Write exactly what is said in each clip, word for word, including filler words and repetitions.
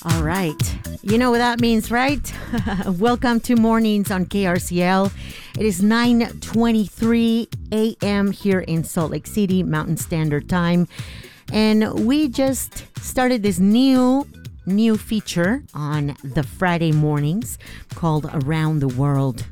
All right. You know what that means, right? Welcome to Mornings on K R C L. It is nine twenty-three a.m. here in Salt Lake City, Mountain Standard Time. And we just started this new, new feature on the Friday mornings called Around the World.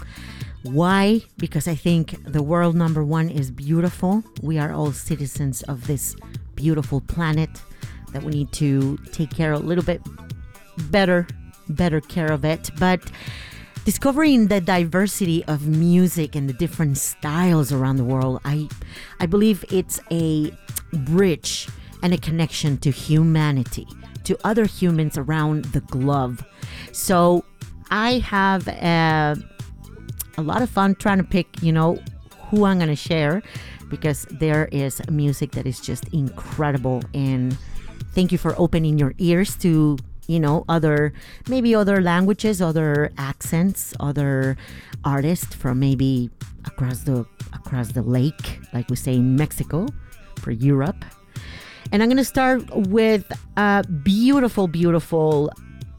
Why? Because I think the world, number one, is beautiful. We are all citizens of this beautiful planet that we need to take care of a little bit better, better care of it. But discovering the diversity of music and the different styles around the world, I, I believe it's a bridge and a connection to humanity, to other humans around the globe. So I have a, a lot of fun trying to pick, you know, who I'm going to share, because there is music that is just incredible. And thank you for opening your ears to, you know, other, maybe other languages, other accents, other artists from maybe across the across the lake, like we say in Mexico, for Europe. And I'm going to start with a beautiful, beautiful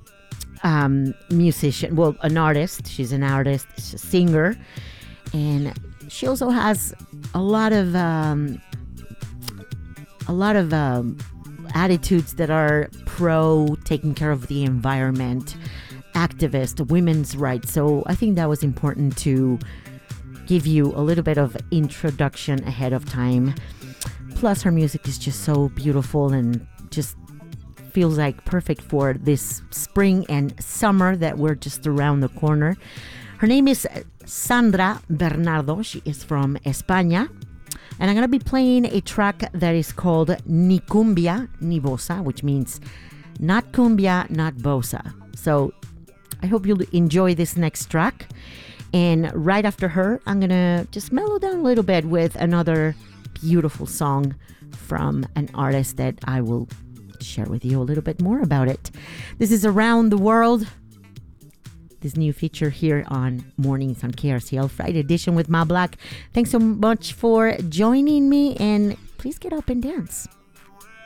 um, musician. Well, an artist. She's an artist. She's a singer. And she also has a lot of, um, a lot of, um, attitudes that are pro taking care of the environment, activist, women's rights. So I think that was important to give you a little bit of introduction ahead of time. Plus, her music is just so beautiful and just feels like perfect for this spring and summer that we're just around the corner. Her name is Sandra Bernardo. She is from España. And I'm going to be playing a track that is called Ni Cumbia Ni Bossa, which means not cumbia, not bossa. So I hope you'll enjoy this next track. And right after her, I'm going to just mellow down a little bit with another beautiful song from an artist that I will share with you a little bit more about it. This is Around the World. This new feature here on Mornings on K R C L, Friday edition with Ma Black. Thanks so much for joining me, and please get up and dance.